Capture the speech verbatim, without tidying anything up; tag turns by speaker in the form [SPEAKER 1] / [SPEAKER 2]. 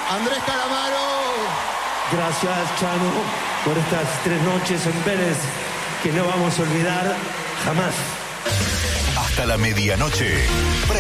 [SPEAKER 1] Andrés Calamaro.
[SPEAKER 2] Gracias, Chano, por estas tres noches en Vélez que no vamos a olvidar jamás.
[SPEAKER 3] Hasta la medianoche.